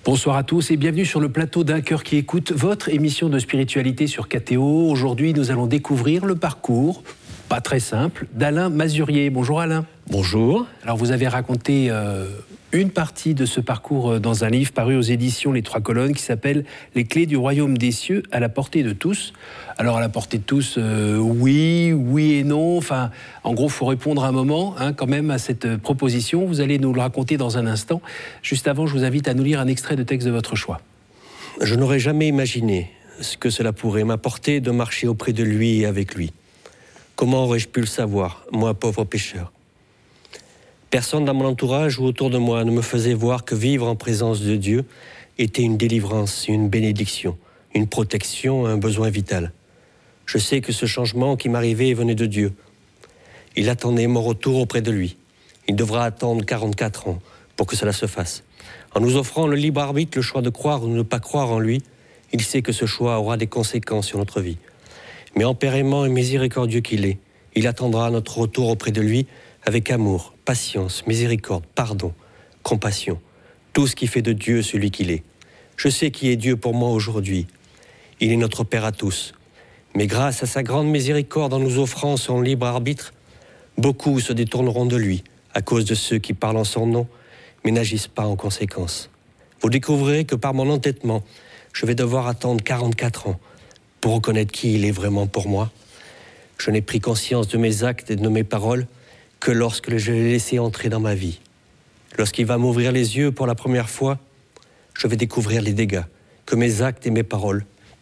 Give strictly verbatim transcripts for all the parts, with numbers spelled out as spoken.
Bonsoir à tous et bienvenue sur le plateau d'Un cœur qui écoute, votre émission de spiritualité sur K T O. Aujourd'hui, nous allons découvrir le parcours, pas très simple, d'Alain Mazurier. Bonjour Alain. Bonjour. Alors vous avez raconté euh, une partie de ce parcours dans un livre paru aux éditions Les Trois Colonnes qui s'appelle « Les clés du royaume des cieux à la portée de tous ». Alors à la portée de tous, euh, oui, oui et non. Enfin, en gros, il faut répondre à un moment hein, quand même à cette proposition. Vous allez nous le raconter dans un instant. Juste avant, je vous invite à nous lire un extrait de texte de votre choix. Je n'aurais jamais imaginé ce que cela pourrait m'apporter de marcher auprès de lui et avec lui. Comment aurais-je pu le savoir, moi, pauvre pécheur ? Personne dans mon entourage ou autour de moi ne me faisait voir que vivre en présence de Dieu était une délivrance, une bénédiction, une protection, un besoin vital. Je sais que ce changement qui m'arrivait venait de Dieu. Il attendait mon retour auprès de lui. Il devra attendre quarante-quatre ans pour que cela se fasse. En nous offrant le libre arbitre, le choix de croire ou de ne pas croire en lui, il sait que ce choix aura des conséquences sur notre vie. Mais en Père aimant et miséricordieux qu'il est, il attendra notre retour auprès de lui avec amour, patience, miséricorde, pardon, compassion, tout ce qui fait de Dieu celui qu'il est. Je sais qui est Dieu pour moi aujourd'hui. Il est notre Père à tous. Mais grâce à sa grande miséricorde en nous offrant son libre arbitre, beaucoup se détourneront de lui à cause de ceux qui parlent en son nom, mais n'agissent pas en conséquence. Vous découvrirez que par mon entêtement, je vais devoir attendre quarante-quatre ans pour reconnaître qui il est vraiment pour moi. Je n'ai pris conscience de mes actes et de mes paroles que lorsque je l'ai laissé entrer dans ma vie. Lorsqu'il va m'ouvrir les yeux pour la première fois, je vais découvrir les dégâts que mes actes et mes paroles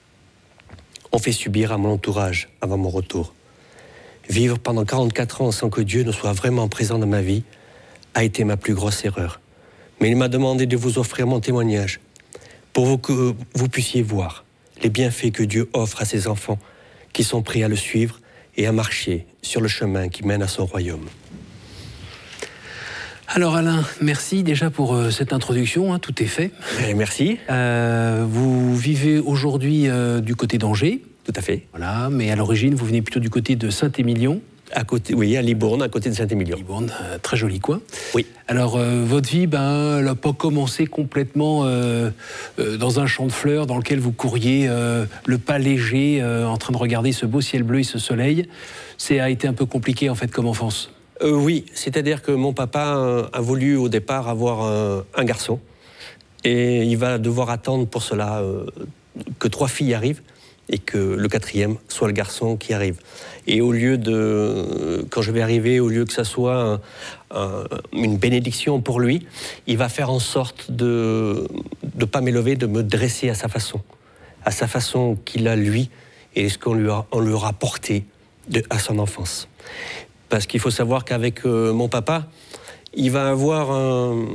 ont fait subir à mon entourage avant mon retour. Vivre pendant quarante-quatre ans sans que Dieu ne soit vraiment présent dans ma vie a été ma plus grosse erreur. Mais il m'a demandé de vous offrir mon témoignage pour vous que vous puissiez voir les bienfaits que Dieu offre à ses enfants qui sont prêts à le suivre et à marcher sur le chemin qui mène à son royaume. Alors Alain, merci déjà pour euh, cette introduction, hein, tout est fait. Et merci. Euh, vous vivez aujourd'hui euh, du côté d'Angers. Tout à fait. Voilà, mais à l'origine, vous venez plutôt du côté de Saint-Émilion. À côté, oui, à Libourne, à côté de Saint-Émilion. Libourne, euh, très joli coin. Oui. Alors, euh, votre vie, ben, elle n'a pas commencé complètement euh, euh, dans un champ de fleurs dans lequel vous couriez euh, le pas léger, euh, en train de regarder ce beau ciel bleu et ce soleil. Ça a été un peu compliqué, en fait, comme enfance. Euh, oui, c'est-à-dire que mon papa euh, a voulu au départ avoir euh, un garçon. Et il va devoir attendre pour cela euh, que trois filles arrivent et que le quatrième soit le garçon qui arrive. Et au lieu de, quand je vais arriver, au lieu que ça soit un, un, une bénédiction pour lui, il va faire en sorte de ne pas m'élever, de me dresser à sa façon, à sa façon qu'il a lui et ce qu'on lui a, on lui aura apporté de, à son enfance. Parce qu'il faut savoir qu'avec euh, mon papa, il va avoir un,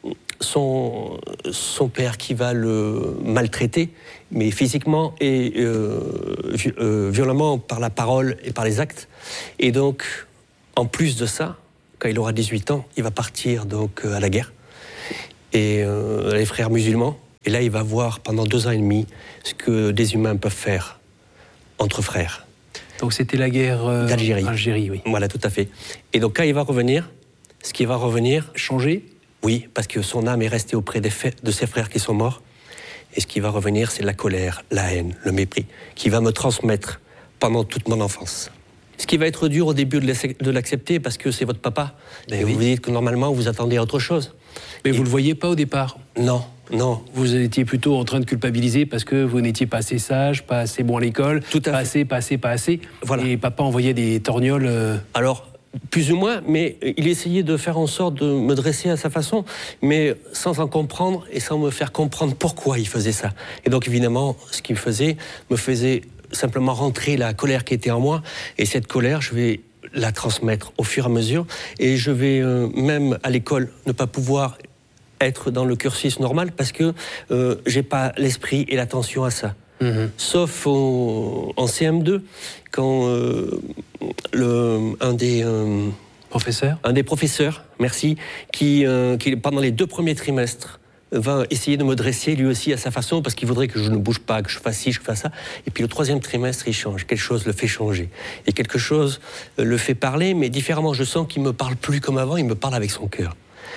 son, son père qui va le maltraiter, mais physiquement et euh, vi- euh, violemment par la parole et par les actes. Et donc, en plus de ça, quand il aura dix-huit ans, il va partir donc euh, à la guerre. Et euh, les frères musulmans. Et là, il va voir pendant deux ans et demi ce que des humains peuvent faire entre frères. Donc c'était la guerre euh, d'Algérie. Algérie, oui. Voilà, tout à fait. Et donc quand il va revenir, ce qui va revenir... Changer ? Oui, parce que son âme est restée auprès des fa- de ses frères qui sont morts. Et ce qui va revenir, c'est la colère, la haine, le mépris, qui va me transmettre pendant toute mon enfance. Ce qui va être dur au début de l'accepter, parce que c'est votre papa. Mais et oui. vous vous dites que normalement, vous attendez à autre chose. Mais et... vous ne le voyez pas au départ ? Non, non. Vous étiez plutôt en train de culpabiliser parce que vous n'étiez pas assez sage, pas assez bon à l'école, Tout à pas fait. assez, pas assez, pas assez. Voilà. Et papa envoyait des torgnoles. Euh... Alors, plus ou moins, mais il essayait de faire en sorte de me dresser à sa façon, mais sans en comprendre et sans me faire comprendre pourquoi il faisait ça. Et donc, évidemment, ce qu'il faisait me faisait simplement rentrer la colère qui était en moi, et cette colère, je vais la transmettre au fur et à mesure, et je vais euh, même à l'école ne pas pouvoir être dans le cursus normal parce que euh, j'ai pas l'esprit et l'attention à ça. Mmh. Sauf au, en C M deux, quand euh, le, un des... Euh, professeurs Un des professeurs, merci, qui, euh, qui pendant les deux premiers trimestres va essayer de me dresser lui aussi à sa façon parce qu'il voudrait que je ne bouge pas, que je fasse ci, que je fasse ça. Et puis le troisième trimestre, il change. Quelque chose le fait changer. Et quelque chose le fait parler, mais différemment. Je sens qu'il ne me parle plus comme avant, il me parle avec son cœur.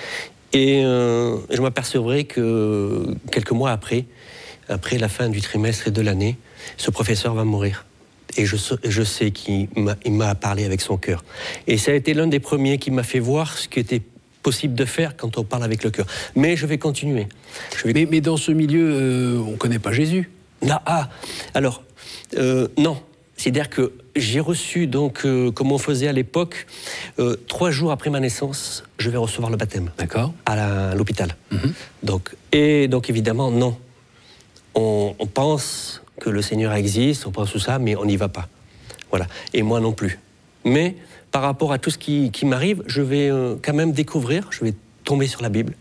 Et euh, je m'apercevrai que quelques mois après, après la fin du trimestre et de l'année, ce professeur va mourir. Et je, je sais qu'il m'a parlé avec son cœur. Et ça a été l'un des premiers qui m'a fait voir ce qui était possible de faire quand on parle avec le cœur. Mais je vais continuer. Je vais... Mais, mais dans ce milieu, euh, on ne connaît pas Jésus. Non, ah, alors, euh, non. C'est-à-dire que j'ai reçu, donc, euh, comme on faisait à l'époque, euh, trois jours après ma naissance, je vais recevoir le baptême. D'accord. À l'hôpital. Mm-hmm. Donc, et donc, évidemment, non. On, on pense que le Seigneur existe, on pense tout ça, mais on n'y va pas. Voilà. Et moi non plus. Mais par rapport à tout ce qui, qui m'arrive, je vais euh, quand même découvrir, je vais tomber sur la Bible,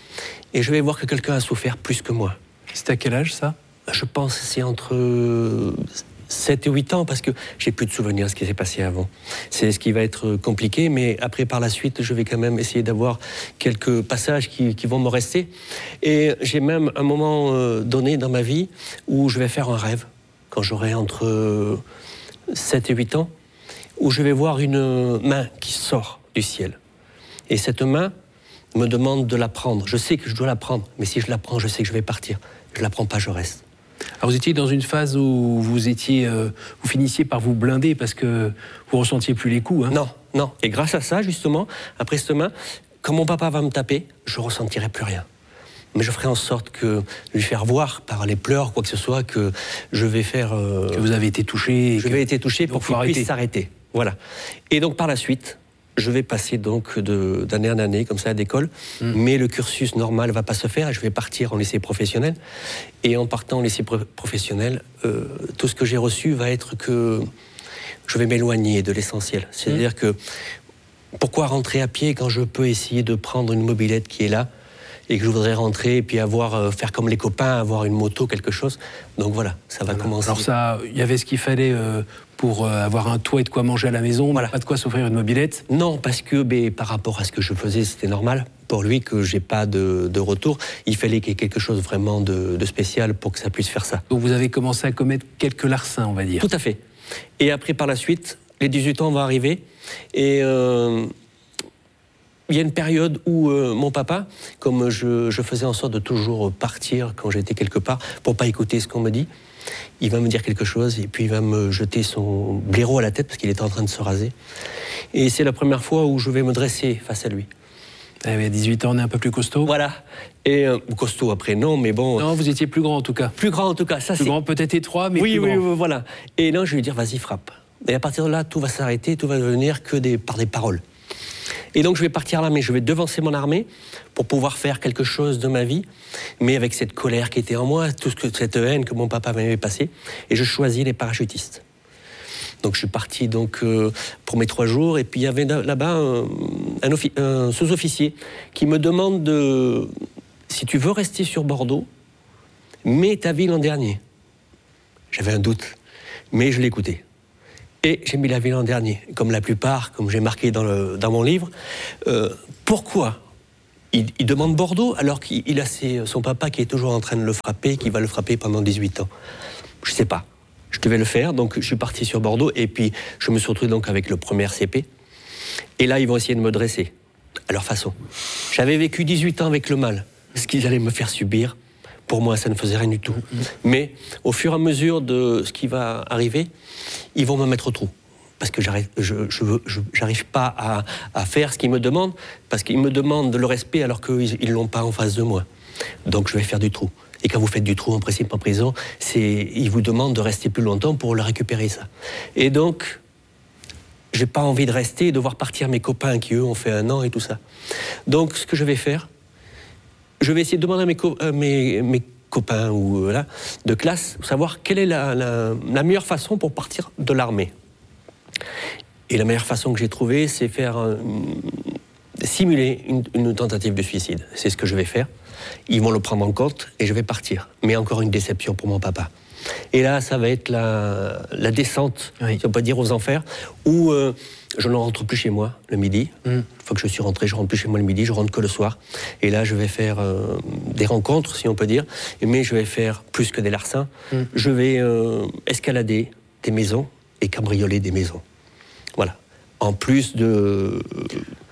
et je vais voir que quelqu'un a souffert plus que moi. C'est à quel âge, ça? Je pense que c'est entre euh, sept et huit ans, parce que j'ai plus de souvenirs de ce qui s'est passé avant. C'est ce qui va être compliqué, mais après, par la suite, je vais quand même essayer d'avoir quelques passages qui, qui vont me rester. Et j'ai même un moment euh, donné dans ma vie où je vais faire un rêve, quand j'aurai entre euh, sept et huit ans, où je vais voir une main qui sort du ciel. Et cette main me demande de la prendre. Je sais que je dois la prendre, mais si je la prends, je sais que je vais partir. Je ne la prends pas, je reste. Alors vous étiez dans une phase où vous étiez, euh, vous finissiez par vous blinder parce que vous ressentiez plus les coups. Hein. Non, non. Et grâce à ça, justement, après cette main, quand mon papa va me taper, je ne ressentirai plus rien. Mais je ferai en sorte que lui faire voir par les pleurs, quoi que ce soit, que je vais faire... Euh, que vous avez été touché. Je que... vais été touché pour qu'il puisse s'arrêter. Voilà. Et donc par la suite, je vais passer donc d'année en année, comme ça, à l'école, mmh. mais le cursus normal ne va pas se faire et je vais partir en lycée professionnel. Et en partant en lycée pro professionnel, euh, tout ce que j'ai reçu va être que je vais m'éloigner de l'essentiel. C'est-à-dire mmh. que pourquoi rentrer à pied quand je peux essayer de prendre une mobilette qui est là et que je voudrais rentrer et puis avoir, euh, faire comme les copains, avoir une moto, quelque chose. Donc voilà, ça va voilà. commencer. Alors ça, il y avait ce qu'il fallait euh, pour euh, avoir un toit et de quoi manger à la maison, voilà. Pas de quoi s'offrir une mobilette. Non, parce que ben, par rapport à ce que je faisais, c'était normal. Pour lui, que j'ai pas de, de retour, il fallait qu'il y ait quelque chose vraiment de, de spécial pour que ça puisse faire ça. Donc vous avez commencé à commettre quelques larcins, on va dire. Tout à fait. Et après, par la suite, les dix-huit ans vont arriver et... Euh, il y a une période où euh, mon papa, comme je, je faisais en sorte de toujours partir quand j'étais quelque part, pour pas écouter ce qu'on me dit, il va me dire quelque chose et puis il va me jeter son blaireau à la tête parce qu'il était en train de se raser. Et c'est la première fois où je vais me dresser face à lui. Ah, à dix-huit ans, on est un peu plus costaud. Voilà. Et euh, costaud après, non, mais bon... Non, vous étiez plus grand en tout cas. Plus grand en tout cas, ça c'est... Plus grand, peut-être étroit, mais oui, plus oui, grand. Oui, voilà. Et là, je vais lui dire, vas-y, frappe. Et à partir de là, tout va s'arrêter, tout va devenir que des, par des paroles. Et donc je vais partir à l'armée, je vais devancer mon armée pour pouvoir faire quelque chose de ma vie, mais avec cette colère qui était en moi, toute cette haine que mon papa m'avait passée, et je choisis les parachutistes. Donc je suis parti donc, euh, pour mes trois jours, et puis il y avait là-bas un, un, un sous-officier qui me demande de, si tu veux rester sur Bordeaux, mets ta ville en dernier. J'avais un doute, mais je l'ai écouté. Et j'ai mis la ville en dernier, comme la plupart, comme j'ai marqué dans, le, dans mon livre. Euh, pourquoi il, il demande Bordeaux alors qu'il a ses, son papa qui est toujours en train de le frapper, qui va le frapper pendant dix-huit ans. Je ne sais pas. Je devais le faire, donc je suis parti sur Bordeaux, et puis je me suis retrouvé donc avec le premier R C P. Et là, ils vont essayer de me dresser, à leur façon. J'avais vécu dix-huit ans avec le mal. Ce qu'ils allaient me faire subir, pour moi, ça ne faisait rien du tout. Mais au fur et à mesure de ce qui va arriver, ils vont me mettre au trou. Parce que j'arrive, je, je, je, j'arrive pas à, à faire ce qu'ils me demandent, parce qu'ils me demandent le respect alors qu'ils ne l'ont pas en face de moi. Donc je vais faire du trou. Et quand vous faites du trou en principe en prison, c'est, ils vous demandent de rester plus longtemps pour le récupérer, ça. Et donc, j'ai pas envie de rester et de voir partir mes copains qui, eux, ont fait un an et tout ça. Donc, ce que je vais faire, je vais essayer de demander à mes, co euh, mes, mes copains ou, euh, là, de classe, savoir quelle est la, la, la meilleure façon pour partir de l'armée. Et la meilleure façon que j'ai trouvée, c'est faire euh, simuler une, une tentative de suicide. C'est ce que je vais faire. Ils vont le prendre en compte et je vais partir. Mais encore une déception pour mon papa. Et là, ça va être la, la descente, oui. Si on peut dire, aux enfers, où euh, je ne rentre plus chez moi le midi. Mm. Une fois que je suis rentré, je ne rentre plus chez moi le midi, je rentre que le soir. Et là, je vais faire euh, des rencontres, si on peut dire, mais je vais faire plus que des larcins. Mm. Je vais euh, escalader des maisons et cambrioler des maisons. Voilà. En plus de...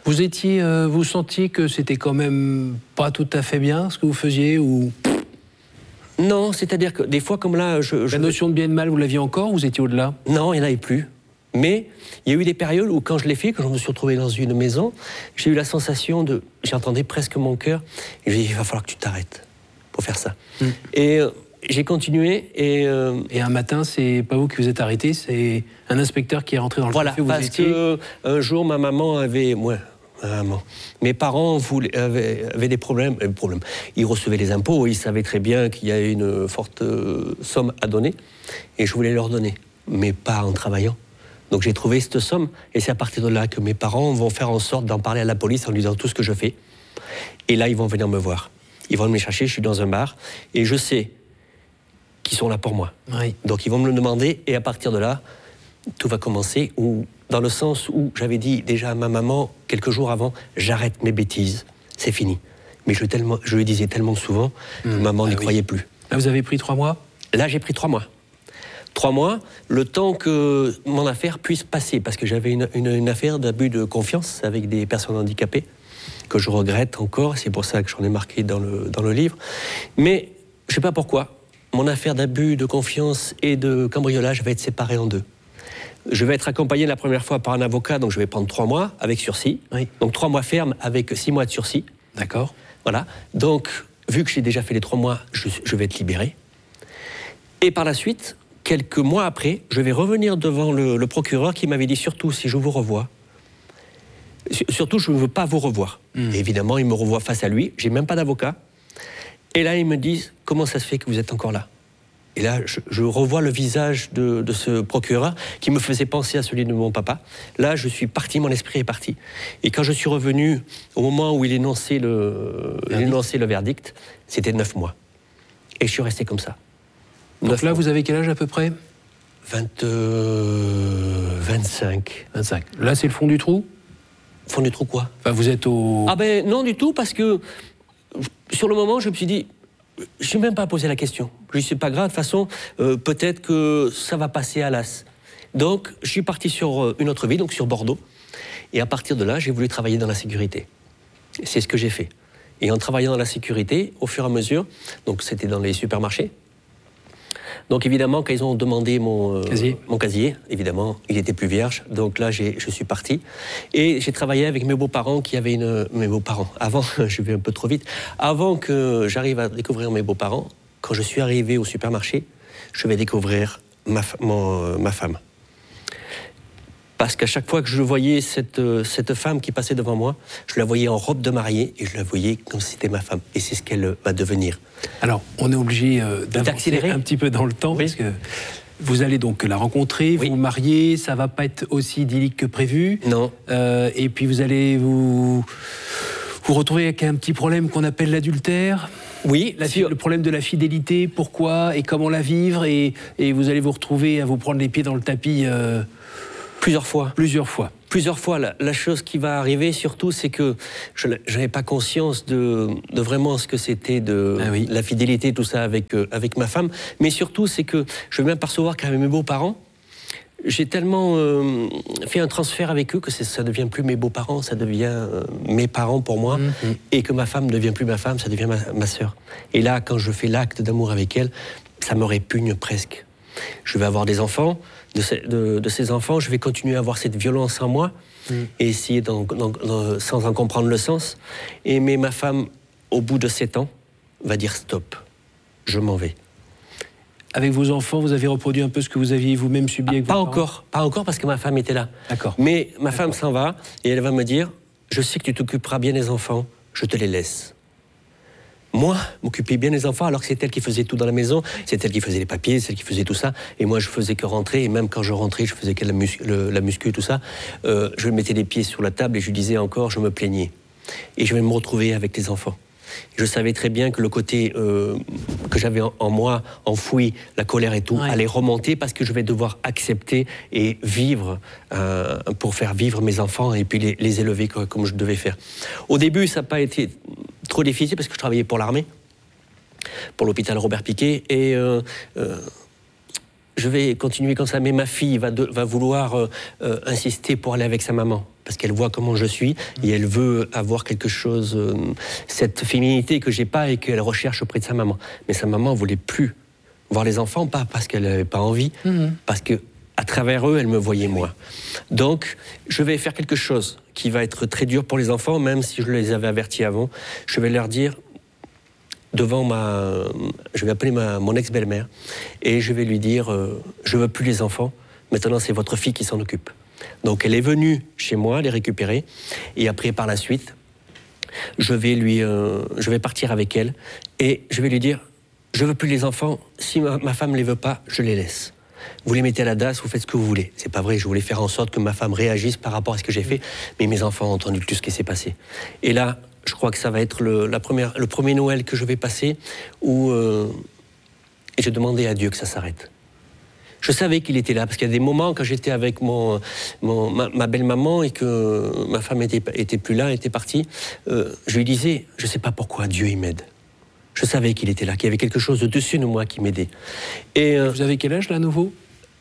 Vous étiez, euh, vous sentiez que c'était quand même pas tout à fait bien ce que vous faisiez ou... Non, c'est-à-dire que des fois comme là... Je, je... La notion de bien et de mal, vous l'aviez encore ou vous étiez au-delà? Non, il n'y en avait plus. Mais il y a eu des périodes où quand je l'ai fait, quand je me suis retrouvé dans une maison, j'ai eu la sensation de... J'entendais presque mon cœur et je me dis, il va falloir que tu t'arrêtes pour faire ça. Mm. Et euh, j'ai continué et... Euh... Et un matin, c'est pas vous qui vous êtes arrêté, c'est un inspecteur qui est rentré dans le voilà, café où parce vous étiez... que un jour, ma maman avait... Ouais, Vraiment. Mes parents voulaient, avaient, avaient des problèmes, euh, problèmes. Ils recevaient les impôts, ils savaient très bien qu'il y avait une forte euh, somme à donner, et je voulais leur donner, mais pas en travaillant. Donc j'ai trouvé cette somme, et c'est à partir de là que mes parents vont faire en sorte d'en parler à la police en disant tout ce que je fais. Et là, ils vont venir me voir. Ils vont me chercher, je suis dans un bar, et je sais qu'ils sont là pour moi. Oui. Donc ils vont me le demander, et à partir de là, tout va commencer, où, dans le sens où j'avais dit déjà à ma maman, quelques jours avant, j'arrête mes bêtises, c'est fini. Mais je, tellement, je lui disais tellement souvent que mmh. maman ah n'y oui. croyait plus. Là, vous avez pris trois mois ? Là, j'ai pris trois mois. Trois mois, le temps que mon affaire puisse passer, parce que j'avais une, une, une affaire d'abus de confiance avec des personnes handicapées, que je regrette encore, c'est pour ça que j'en ai marqué dans le, dans le livre. Mais, je ne sais pas pourquoi, mon affaire d'abus de confiance et de cambriolage va être séparée en deux. Je vais être accompagné la première fois par un avocat, donc je vais prendre trois mois avec sursis. Oui. Donc trois mois ferme avec six mois de sursis. D'accord. Voilà. Donc, vu que j'ai déjà fait les trois mois, je, je vais être libéré. Et par la suite, quelques mois après, je vais revenir devant le, le procureur qui m'avait dit surtout si je vous revois, surtout je ne veux pas vous revoir. Mmh. Évidemment, il me revoit face à lui, j'ai même pas d'avocat. Et là, ils me disent comment ça se fait que vous êtes encore là ? Et là, je, je revois le visage de, de ce procureur qui me faisait penser à celui de mon papa. Là, je suis parti, mon esprit est parti. Et quand je suis revenu, au moment où il énonçait le, il énonçait le verdict, c'était neuf mois. Et je suis resté comme ça. Donc là, mois. Vous avez quel âge à peu près ? vingt, euh, vingt-cinq. vingt-cinq. Là, c'est le fond du trou ? Fond du trou quoi ? Enfin, vous êtes au... Ah ben non du tout, parce que sur le moment, je me suis dit... Je n'ai même pas posé la question. Je dis, c'est pas grave, de toute façon, euh, peut-être que ça va passer à l'as. Donc, je suis parti sur une autre ville, donc sur Bordeaux. Et à partir de là, j'ai voulu travailler dans la sécurité. C'est ce que j'ai fait. Et en travaillant dans la sécurité, au fur et à mesure, donc c'était dans les supermarchés. Donc évidemment, quand ils ont demandé mon, euh, casier. mon casier, évidemment, il était plus vierge. Donc là, j'ai, je suis parti. Et j'ai travaillé avec mes beaux-parents qui avaient une... Mes beaux-parents, avant, je vais un peu trop vite, avant que j'arrive à découvrir mes beaux-parents, quand je suis arrivé au supermarché, je vais découvrir ma, mon, ma femme. Parce qu'à chaque fois que je voyais cette, cette femme qui passait devant moi, je la voyais en robe de mariée et je la voyais comme si c'était ma femme. Et c'est ce qu'elle va devenir. Alors, on est obligé euh, d'accélérer un petit peu dans le temps, oui. Parce que vous allez donc la rencontrer, oui. Vous vous marier, ça ne va pas être aussi idyllique que prévu. Non. Euh, et puis vous allez vous, vous retrouver avec un petit problème qu'on appelle l'adultère. Oui, la, le problème de la fidélité, pourquoi et comment la vivre. Et, et vous allez vous retrouver à vous prendre les pieds dans le tapis... Euh, Plusieurs fois. Plusieurs fois. Plusieurs fois. La, la chose qui va arriver, surtout, c'est que je n'avais pas conscience de, de vraiment ce que c'était de ah oui. la fidélité, tout ça, avec, euh, avec ma femme. Mais surtout, c'est que je vais même percevoir qu'avec mes beaux-parents, j'ai tellement euh, fait un transfert avec eux que ça ne devient plus mes beaux-parents, ça devient euh, mes parents pour moi. Mm-hmm. Et que ma femme ne devient plus ma femme, ça devient ma, ma sœur. Et là, quand je fais l'acte d'amour avec elle, ça me répugne presque. Je vais avoir des enfants. De ces, de, de ces enfants, je vais continuer à avoir cette violence en moi mmh. et essayer d'en, d'en, d'en, sans en comprendre le sens. Et, mais ma femme, au bout de sept ans, va dire stop, je m'en vais. Avec vos enfants, vous avez reproduit un peu ce que vous aviez vous-même subi ah, avec pas vos encore, parents ? Pas encore parce que ma femme était là. D'accord. Mais ma D'accord. femme s'en va et elle va me dire, je sais que tu t'occuperas bien des enfants, je te les laisse. Moi, m'occuper bien des enfants, alors que c'est elle qui faisait tout dans la maison, c'est elle qui faisait les papiers, c'est elle qui faisait tout ça, et moi je faisais que rentrer, et même quand je rentrais, je faisais que la, mus- le, la muscu et tout ça, euh, je mettais les pieds sur la table et je disais encore, je me plaignais. Et je vais me retrouver avec les enfants. Je savais très bien que le côté euh, que j'avais en, en moi, enfoui, la colère et tout, ouais. allait remonter parce que je vais devoir accepter et vivre euh, pour faire vivre mes enfants et puis les, les élever comme, comme je devais faire. Au début, ça n'a pas été trop difficile parce que je travaillais pour l'armée, pour l'hôpital Robert Picquet, et euh, euh, je vais continuer comme ça, mais ma fille va, de, va vouloir euh, euh, insister pour aller avec sa maman, parce qu'elle voit comment je suis, et elle veut avoir quelque chose, euh, cette féminité que j'ai pas et qu'elle recherche auprès de sa maman. Mais sa maman voulait plus voir les enfants, pas parce qu'elle n'avait pas envie, mmh. parce que à travers eux, elle me voyait moi. Donc, je vais faire quelque chose qui va être très dur pour les enfants, même si je les avais avertis avant. Je vais leur dire, devant ma... Je vais appeler ma, mon ex-belle-mère, et je vais lui dire, euh, je ne veux plus les enfants, maintenant c'est votre fille qui s'en occupe. Donc, elle est venue chez moi, les récupérer, et après, par la suite, je vais, lui, euh, je vais partir avec elle, et je vais lui dire, je ne veux plus les enfants, si ma, ma femme ne les veut pas, je les laisse. Vous les mettez à la D A S, vous faites ce que vous voulez. C'est pas vrai, je voulais faire en sorte que ma femme réagisse par rapport à ce que j'ai fait, mais mes enfants ont entendu tout ce qui s'est passé. Et là, je crois que ça va être le, la première, le premier Noël que je vais passer où euh, et je demandais à Dieu que ça s'arrête. Je savais qu'il était là, parce qu'il y a des moments quand j'étais avec mon, mon, ma, ma belle-maman et que ma femme était, était plus là, était partie, euh, je lui disais, je sais pas pourquoi Dieu il m'aide. Je savais qu'il était là, qu'il y avait quelque chose de dessus de moi qui m'aidait. Et euh, vous avez quel âge là, à nouveau?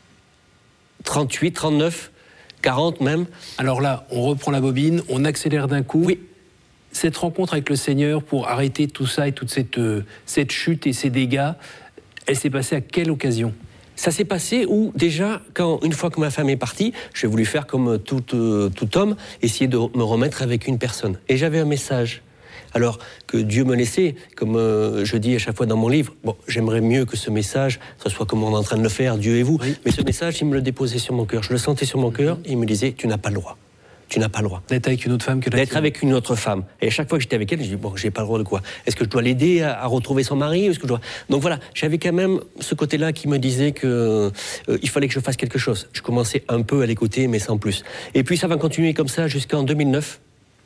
trente-huit, trente-neuf, quarante même. Alors là, on reprend la bobine, on accélère d'un coup. Oui. Cette rencontre avec le Seigneur pour arrêter tout ça et toute cette, euh, cette chute et ces dégâts, elle s'est passée à quelle occasion? Ça s'est passé où, déjà, quand, une fois que ma femme est partie, j'ai voulu faire comme tout, euh, tout homme, essayer de me remettre avec une personne. Et j'avais un message. Alors que Dieu me laissait, comme euh, je dis à chaque fois dans mon livre, bon, j'aimerais mieux que ce message, ce soit comme on est en train de le faire, Dieu et vous, oui. Mais ce message, il me le déposait sur mon cœur. Je le sentais sur mon cœur et il me disait, tu n'as pas le droit. Tu n'as pas le droit. D'être avec une autre femme que la D'être avec une autre femme. Et à chaque fois que j'étais avec elle, je dis, bon, j'ai pas le droit de quoi? Est-ce que je dois l'aider à, à retrouver son mari? Est-ce que je dois... Donc voilà, j'avais quand même ce côté-là qui me disait qu'il euh, fallait que je fasse quelque chose. Je commençais un peu à l'écouter, mais sans plus. Et puis ça va continuer comme ça jusqu'en deux mille neuf.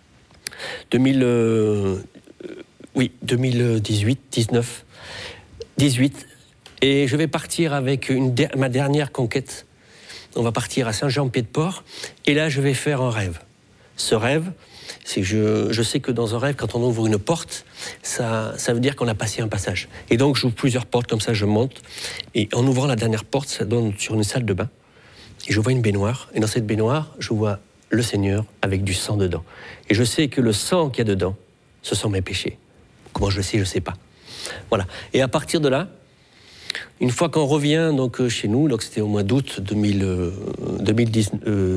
deux mille... Euh, Oui, deux mille dix-huit, dix-neuf, dix-huit. Et je vais partir avec une de, ma dernière conquête. On va partir à Saint-Jean-Pied-de-Port. Et là, je vais faire un rêve. Ce rêve, c'est que je, je sais que dans un rêve, quand on ouvre une porte, ça, ça veut dire qu'on a passé un passage. Et donc, j'ouvre plusieurs portes, comme ça, je monte. Et en ouvrant la dernière porte, ça donne sur une salle de bain. Et je vois une baignoire. Et dans cette baignoire, je vois le Seigneur avec du sang dedans. Et je sais que le sang qu'il y a dedans, ce sont mes péchés. Comment je le sais, je ne sais pas. Voilà. Et à partir de là, une fois qu'on revient donc, chez nous, donc c'était au mois d'août deux mille, euh, deux mille dix,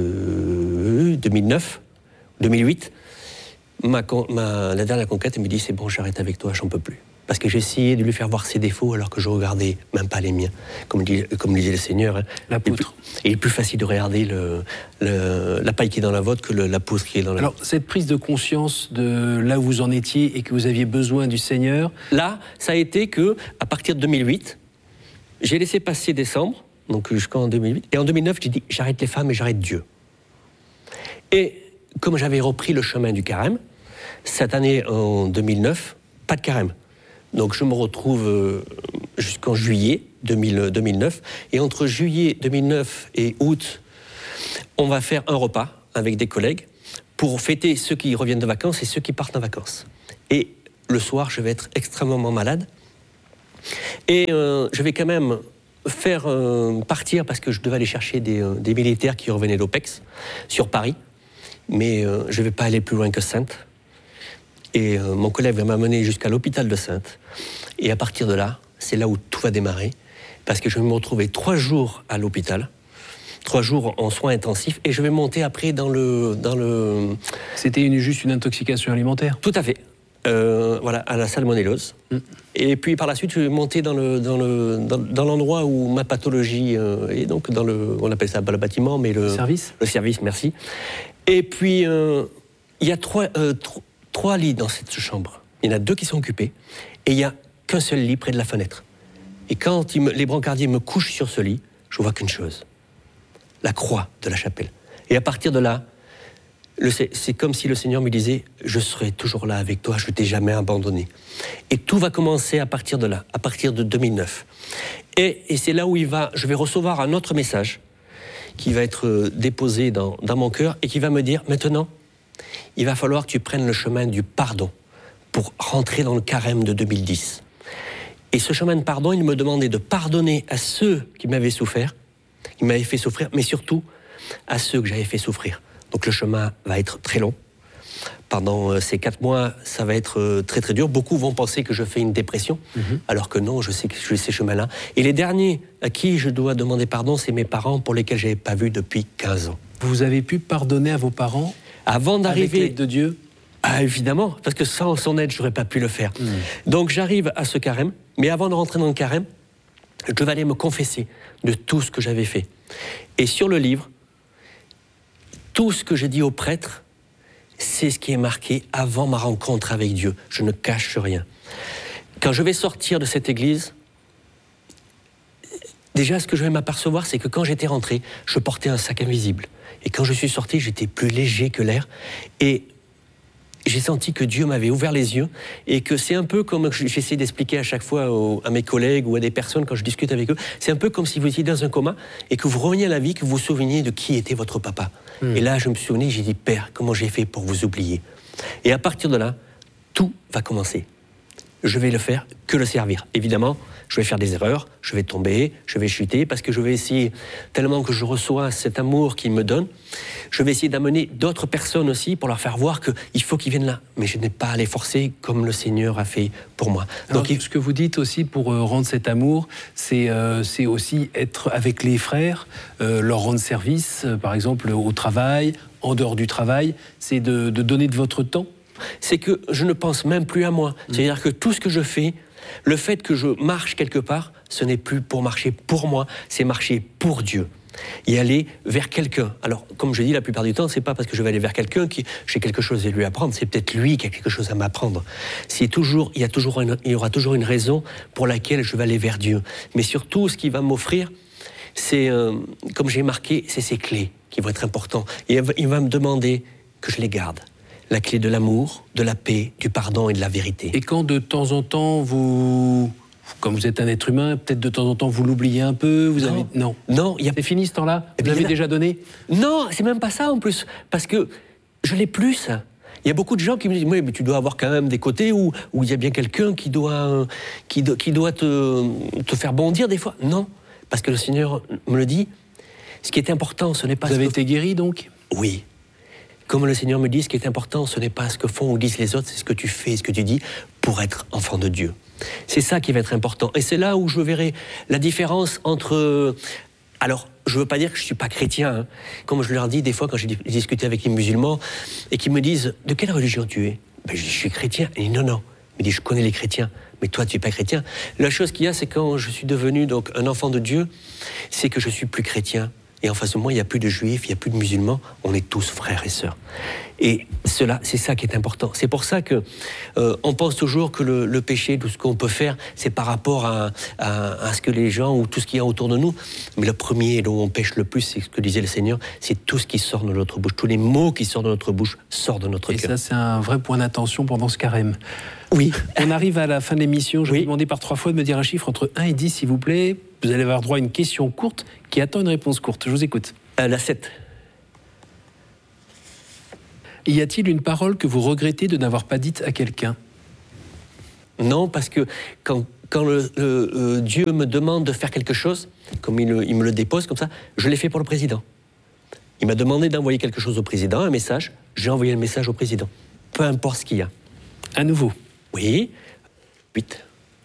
euh, deux mille neuf, deux mille huit, ma, ma, la dernière conquête, elle me dit, c'est bon, j'arrête avec toi, j'en peux plus. Parce que j'ai essayé de lui faire voir ses défauts alors que je regardais même pas les miens. Comme, dit, comme disait le Seigneur, hein, la poutre. Il est plus facile de regarder le, le, la paille qui est dans la vôtre que le, la poutre qui est dans la Alors, vôtre. cette prise de conscience de là où vous en étiez et que vous aviez besoin du Seigneur... Là, ça a été que, à partir de deux mille huit, j'ai laissé passer décembre, donc jusqu'en deux mille huit, et en deux mille neuf, j'ai dit, j'arrête les femmes et j'arrête Dieu. Et comme j'avais repris le chemin du carême, cette année, en deux mille neuf, pas de carême. Donc je me retrouve euh, jusqu'en juillet deux mille, deux mille neuf. Et entre juillet deux mille neuf et août, on va faire un repas avec des collègues pour fêter ceux qui reviennent de vacances et ceux qui partent en vacances. Et le soir, je vais être extrêmement malade. Et euh, je vais quand même faire euh, partir, parce que je devais aller chercher des, euh, des militaires qui revenaient d'O P E X sur Paris. Mais euh, je ne vais pas aller plus loin que Saintes. Et euh, mon collègue va m'amener jusqu'à l'hôpital de Saintes. Et à partir de là, c'est là où tout va démarrer. Parce que je vais me retrouver trois jours à l'hôpital, trois jours en soins intensifs, et je vais monter après dans le... Dans le... C'était une, juste une intoxication alimentaire? Tout à fait. Euh, voilà, à la salmonellose. Mm. Et puis par la suite, je vais monter dans, le, dans, le, dans, dans l'endroit où ma pathologie euh, est, donc dans le... On appelle ça pas le bâtiment, mais le... Service. Le service, merci. Et puis, il euh, y a trois... Euh, tro- Trois lits dans cette chambre. Il y en a deux qui sont occupés et il n'y a qu'un seul lit près de la fenêtre. Et quand il me, les brancardiers me couchent sur ce lit, je vois qu'une chose, la croix de la chapelle. Et à partir de là, le, c'est comme si le Seigneur me disait, je serai toujours là avec toi, je ne t'ai jamais abandonné. Et tout va commencer à partir de là, à partir de deux mille neuf. Et, et c'est là où il va, je vais recevoir un autre message qui va être déposé dans, dans mon cœur et qui va me dire, maintenant, il va falloir que tu prennes le chemin du pardon pour rentrer dans le carême de deux mille dix. Et ce chemin de pardon, il me demandait de pardonner à ceux qui m'avaient souffert, qui m'avaient fait souffrir, mais surtout à ceux que j'avais fait souffrir. Donc le chemin va être très long. Pendant ces quatre mois, ça va être très très dur. Beaucoup vont penser que je fais une dépression, mmh. alors que non, je sais que je fais ces chemins-là. Et les derniers à qui je dois demander pardon, c'est mes parents pour lesquels je n'avais pas vu depuis quinze ans. Vous avez pu pardonner à vos parents avant d'arriver avec l'aide de Dieu? Ah, évidemment, parce que sans son aide, je n'aurais pas pu le faire. Mmh. Donc j'arrive à ce carême, mais avant de rentrer dans le carême, je vais aller me confesser de tout ce que j'avais fait. Et sur le livre, tout ce que j'ai dit au prêtre, c'est ce qui est marqué avant ma rencontre avec Dieu. Je ne cache rien. Quand je vais sortir de cette église, déjà ce que je vais m'apercevoir, c'est que quand j'étais rentré, je portais un sac invisible. Et quand je suis sorti, j'étais plus léger que l'air. Et j'ai senti que Dieu m'avait ouvert les yeux et que c'est un peu comme j'essaie d'expliquer à chaque fois aux, à mes collègues ou à des personnes quand je discute avec eux, c'est un peu comme si vous étiez dans un coma et que vous reveniez à la vie, que vous vous souveniez de qui était votre papa. Mmh. Et là, je me souvenais, j'ai dit, Père, comment j'ai fait pour vous oublier? Et à partir de là, tout va commencer. Je vais le faire que le servir. Évidemment, je vais faire des erreurs, je vais tomber, je vais chuter, parce que je vais essayer, tellement que je reçois cet amour qu'il me donne, je vais essayer d'amener d'autres personnes aussi pour leur faire voir qu'il faut qu'ils viennent là. Mais je n'ai pas à les forcer comme le Seigneur a fait pour moi. Alors, donc, il... ce que vous dites aussi pour euh, rendre cet amour, c'est euh, c'est aussi être avec les frères, euh, leur rendre service, euh, par exemple au travail, en dehors du travail, c'est de, de donner de votre temps. C'est que je ne pense même plus à moi. Mmh. C'est-à-dire que tout ce que je fais, le fait que je marche quelque part, ce n'est plus pour marcher pour moi, c'est marcher pour Dieu. Et aller vers quelqu'un. Alors, comme je dis, la plupart du temps, c'est pas parce que je vais aller vers quelqu'un que j'ai quelque chose à lui apprendre, c'est peut-être lui qui a quelque chose à m'apprendre. C'est toujours, il y a toujours une, il y aura toujours une raison pour laquelle je vais aller vers Dieu. Mais surtout, ce qu'il va m'offrir, c'est, euh, comme j'ai marqué, c'est ces clés qui vont être importantes. Et il va me demander que je les garde. La clé de l'amour, de la paix, du pardon et de la vérité. Et quand de temps en temps, vous, comme vous êtes un être humain, peut-être de temps en temps vous l'oubliez un peu, vous non. avez... Non, non y a... c'est fini ce temps-là? Vous bien, l'avez là... déjà donné? Non, c'est même pas ça en plus, parce que je l'ai plus, ça. Il y a beaucoup de gens qui me disent, oui, mais tu dois avoir quand même des côtés où, où il y a bien quelqu'un qui doit, qui, do, qui doit te, te faire bondir des fois. Non, parce que le Seigneur me le dit, ce qui est important, ce n'est pas... Vous avez que... été guéri donc? Oui. Comme le Seigneur me dit, ce qui est important, ce n'est pas ce que font ou disent les autres, c'est ce que tu fais et ce que tu dis pour être enfant de Dieu. C'est ça qui va être important. Et c'est là où je verrai la différence entre... Alors, je ne veux pas dire que je ne suis pas chrétien. Hein. Comme je leur dis des fois quand j'ai discuté avec les musulmans et qu'ils me disent « De quelle religion tu es ?» Ben, je dis « Je suis chrétien. » Et non, non. Il me dit « Je connais les chrétiens. » Mais toi, tu n'es pas chrétien. La chose qu'il y a, c'est quand je suis devenu donc, un enfant de Dieu, c'est que je ne suis plus chrétien. Et en face de moi, il n'y a plus de juifs, il n'y a plus de musulmans, on est tous frères et sœurs. Et cela, c'est ça qui est important. C'est pour ça qu'on euh, pense toujours que le, le péché, tout ce qu'on peut faire, c'est par rapport à, à, à ce que les gens ou tout ce qu'il y a autour de nous. Mais le premier dont on pêche le plus, c'est ce que disait le Seigneur, c'est tout ce qui sort de notre bouche. Tous les mots qui sortent de notre bouche sortent de notre cœur. Et ça, c'est un vrai point d'attention pendant ce carême. Oui. On arrive à la fin de l'émission. Je oui. vais vous demander par trois fois de me dire un chiffre entre un et dix, s'il vous plaît. Vous allez avoir droit à une question courte qui attend une réponse courte. Je vous écoute. Euh, la sept. Y a-t-il une parole que vous regrettez de n'avoir pas dite à quelqu'un? Non, parce que quand, quand le, le, euh, Dieu me demande de faire quelque chose, comme il, il me le dépose comme ça, je l'ai fait pour le président. Il m'a demandé d'envoyer quelque chose au président, un message, j'ai envoyé le message au président. Peu importe ce qu'il y a. À nouveau. Oui. huit.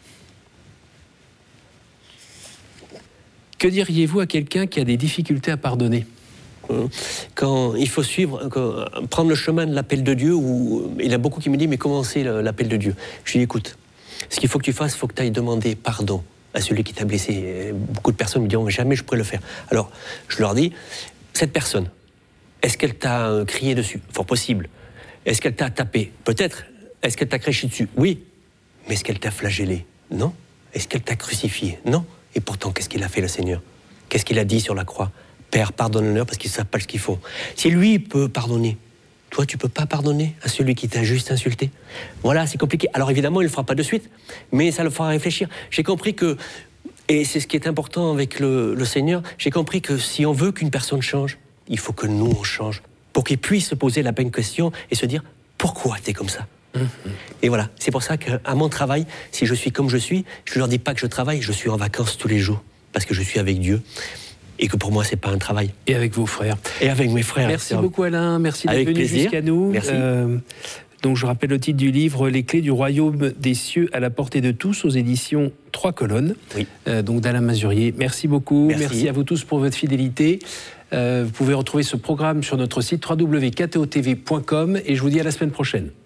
Que diriez-vous à quelqu'un qui a des difficultés à pardonner? Quand il faut suivre, quand, prendre le chemin de l'appel de Dieu, où il y a beaucoup qui me disent, mais comment c'est l'appel de Dieu? Je dis, écoute, ce qu'il faut que tu fasses, il faut que tu ailles demander pardon à celui qui t'a blessé. Beaucoup de personnes me diront, mais jamais je pourrais le faire. Alors, je leur dis, cette personne, est-ce qu'elle t'a crié dessus? Fort possible. Est-ce qu'elle t'a tapé? Peut-être. Est-ce qu'elle t'a craché dessus? Oui. Mais est-ce qu'elle t'a flagellé? Non. Est-ce qu'elle t'a crucifié? Non. Et pourtant, qu'est-ce qu'il a fait, le Seigneur? Qu'est-ce qu'il a dit sur la croix? Père, pardonne-leur parce qu'ils ne savent pas ce qu'ils font. Si lui peut pardonner, toi, tu ne peux pas pardonner à celui qui t'a juste insulté? Voilà, c'est compliqué. Alors évidemment, il ne le fera pas de suite, mais ça le fera réfléchir. J'ai compris que, et c'est ce qui est important avec le, le Seigneur, j'ai compris que si on veut qu'une personne change, il faut que nous, on change, pour qu'il puisse se poser la bonne question et se dire, pourquoi tu es comme ça? Mmh. Et voilà, c'est pour ça qu'à mon travail, si je suis comme je suis, je ne leur dis pas que je travaille, je suis en vacances tous les jours, parce que je suis avec Dieu, et que pour moi, ce n'est pas un travail. Et avec vos frères. Et avec mes frères. Merci beaucoup Alain, merci d'être venu jusqu'à nous. Merci. Euh, donc je rappelle le titre du livre, Les clés du royaume des cieux à la portée de tous, aux éditions Trois Colonnes, oui. euh, donc d'Alain Mazurier. Merci beaucoup, merci. merci à vous tous pour votre fidélité. Euh, vous pouvez retrouver ce programme sur notre site w w w point k t o t v point com et je vous dis à la semaine prochaine.